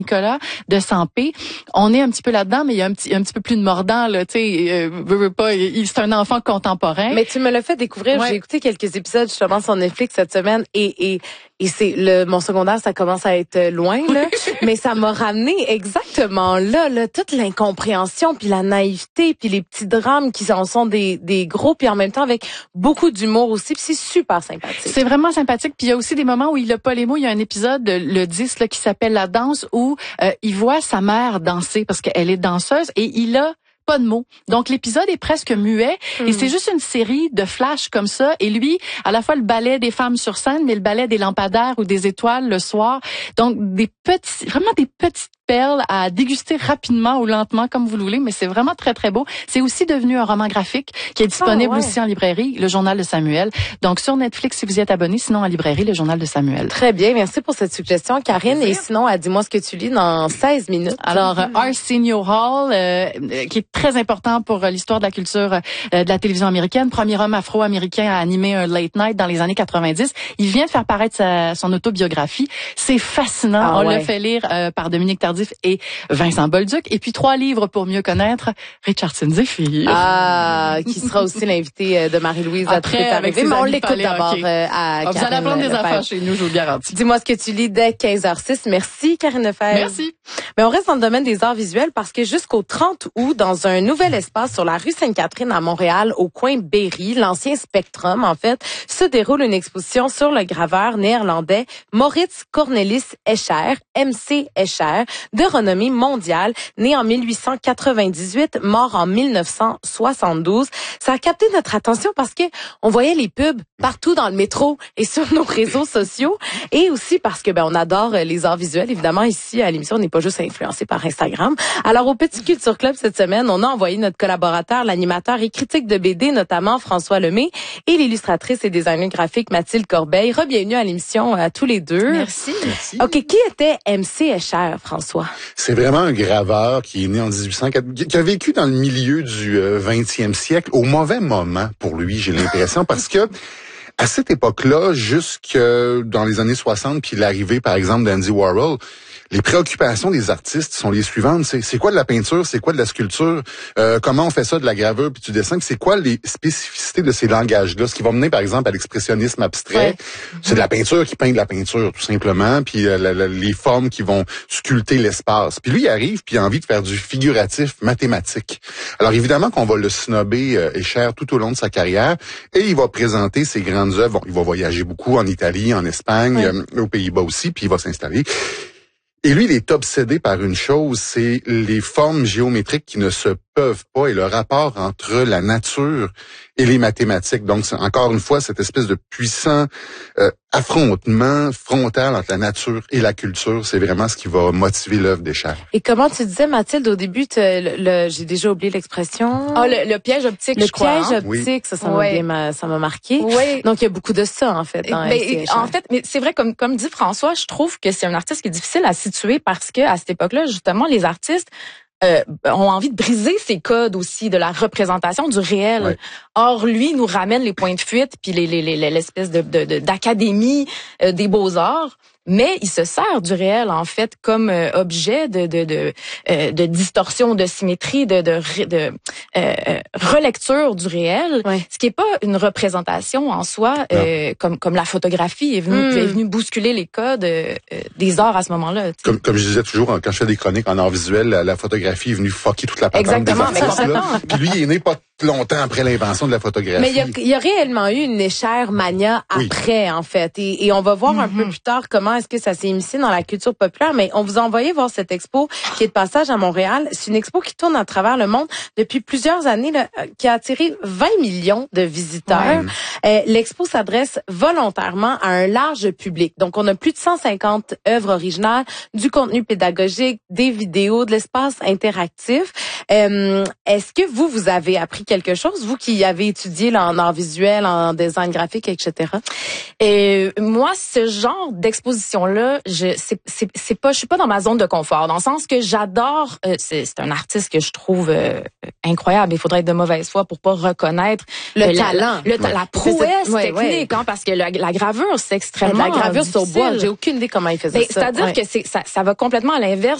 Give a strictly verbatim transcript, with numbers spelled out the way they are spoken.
Nicolas de Sampé. On est un petit peu là-dedans, mais il y a un petit, un petit peu plus de mordant, là, tu sais, euh, veut, veut pas, il, c'est un enfant contemporain. Mais tu me l'as fait découvrir, ouais. J'ai écouté quelques épisodes justement sur Netflix cette semaine et, et, et c'est le, mon secondaire, ça commence à être loin, là, mais ça m'a ramené exactement là, là, toute l'incompréhension puis la naïveté puis les petits drames qui en sont des, des gros puis en même temps avec beaucoup d'humour aussi puis c'est super sympathique. C'est vraiment sympathique puis il y a aussi des moments où il a pas les mots. Il y a un épisode, le dix, là, qui s'appelle La danse où euh, il voit sa mère danser parce qu'elle est danseuse et il a pas de mots. Donc l'épisode est presque muet mmh. et c'est juste une série de flashs comme ça et lui, à la fois le ballet des femmes sur scène mais le ballet des lampadaires ou des étoiles le soir. Donc des petits vraiment des petites perles à déguster rapidement ou lentement comme vous le voulez, mais c'est vraiment très très beau. C'est aussi devenu un roman graphique qui est disponible oh, ouais. aussi en librairie, Le Journal de Samuel. Donc sur Netflix si vous y êtes abonné, sinon en librairie Le Journal de Samuel. Très bien, merci pour cette suggestion Karine et sinon dis-moi ce que tu lis dans seize minutes. Alors mmh. Arsenio Hall euh, qui est très important pour l'histoire de la culture euh, de la télévision américaine, premier homme afro-américain à animer un late night dans les années quatre-vingt-dix. Il vient de faire paraître sa, son autobiographie. C'est fascinant. Ah, On ouais. l'a fait lire euh, par Dominique Tardif et Vincent Bolduc. Et puis trois livres pour mieux connaître Richardson Zephyr. Ah, qui sera aussi l'invité de Marie-Louise à Après, avec ses Mais on l'écoute d'abord okay. euh, à ah, Vous allez apprendre des affaires chez nous, je vous le garantis. Dis-moi ce que tu lis dès quinze heures six. Merci, Karine Lefebvre. Merci. Mais on reste dans le domaine des arts visuels parce que jusqu'au trente août, dans un nouvel espace sur la rue Sainte-Catherine à Montréal, au coin Berry, l'ancien Spectrum, en fait, se déroule une exposition sur le graveur néerlandais Maurits Cornelis Escher, M C Escher, de renommée mondiale, né en mille huit cent quatre-vingt-dix-huit, mort en mille neuf cent soixante-douze. Ça a capté notre attention parce que on voyait les pubs partout dans le métro et sur nos réseaux sociaux et aussi parce que ben on adore les arts visuels. Évidemment, ici à l'émission, on n'est pas juste influencé par Instagram. Alors au Petit Culture Club cette semaine, on a envoyé notre collaborateur, l'animateur et critique de B D, notamment François Lemay, et l'illustratrice et designer graphique Mathilde Corbeil. Re-bienvenue à l'émission à tous les deux. Merci. Merci. OK, qui était M C Escher, François? C'est vraiment un graveur qui est né en dix-huit cent quatre, qui a vécu dans le milieu du vingtième siècle au mauvais moment pour lui, j'ai l'impression, parce que à cette époque-là, jusque dans les années soixante, puis l'arrivée, par exemple, d'Andy Warhol, les préoccupations des artistes sont les suivantes. C'est, c'est quoi de la peinture? C'est quoi de la sculpture? Euh, comment on fait ça de la gravure puis du dessin? Puis c'est quoi les spécificités de ces langages-là? Ce qui va mener, par exemple, à l'expressionnisme abstrait. Ouais. C'est de la peinture qui peint de la peinture, tout simplement. Puis euh, la, la, les formes qui vont sculpter l'espace. Puis lui, il arrive puis il a envie de faire du figuratif mathématique. Alors évidemment qu'on va le snobber euh, et cher tout au long de sa carrière. Et il va présenter ses grandes œuvres. Bon, il va voyager beaucoup en Italie, en Espagne, ouais. euh, aux Pays-Bas aussi, puis il va s'installer. Et lui, il est obsédé par une chose, c'est les formes géométriques qui ne se peuvent pas et le rapport entre la nature et les mathématiques. Donc, c'est encore une fois cette espèce de puissant euh, affrontement frontal entre la nature et la culture. C'est vraiment ce qui va motiver l'œuvre d'Escher. Et comment tu disais, Mathilde, au début, le, le, j'ai déjà oublié l'expression. Ah, oh, le, le piège optique, le je crois. Le piège hein? optique, oui. ça, ça ouais. m'a, ça m'a marqué. Oui. Donc, il y a beaucoup de ça, en fait. Dans mais, en fait, mais c'est vrai, comme, comme dit François, je trouve que c'est un artiste qui est difficile à situer parce que à cette époque-là, justement, les artistes Euh, ont envie de briser ces codes aussi de la représentation du réel. Ouais. Or, lui nous ramène les points de fuite puis les, les, les, l'espèce de, de, de d'académie euh, des beaux-arts. Mais il se sert du réel en fait comme euh, objet de de de, euh, de distorsion, de symétrie, de de, de euh, relecture du réel, ouais. Ce qui est pas une représentation en soi euh, comme comme la photographie est venue mm. est venue bousculer les codes euh, des arts à ce moment-là. Comme comme je disais toujours quand je fais des chroniques en art visuel, la, la photographie est venue fucker toute la patente des artistes là. Puis lui il est né pas longtemps après l'invention de la photographie. Mais il y a, il y a réellement eu une Escher mania après, oui. en fait. Et, et on va voir mm-hmm. un peu plus tard comment est-ce que ça s'est immiscé dans la culture populaire. Mais on vous a envoyé voir cette expo qui est de passage à Montréal. C'est une expo qui tourne à travers le monde depuis plusieurs années, là, qui a attiré vingt millions de visiteurs. Ouais. Euh, l'expo s'adresse volontairement à un large public. Donc, on a plus de cent cinquante œuvres originales, du contenu pédagogique, des vidéos, de l'espace interactif. Euh, est-ce que vous, vous avez appris quelque chose, vous qui avez étudié là, en art visuel, en design graphique, et cetera? Et moi, ce genre d'exposition exposition-là, je c'est c'est c'est pas je suis pas dans ma zone de confort, dans le sens que j'adore euh, c'est c'est un artiste que je trouve euh, incroyable. Il faudrait être de mauvaise foi pour pas reconnaître le euh, talent, la, le, ouais. la prouesse ouais, technique, ouais. Hein, parce que la, la gravure c'est extrêmement la gravure difficile. sur bois. J'ai aucune idée comment il faisait ben, ça. C'est-à-dire ouais. que c'est ça ça va complètement à l'inverse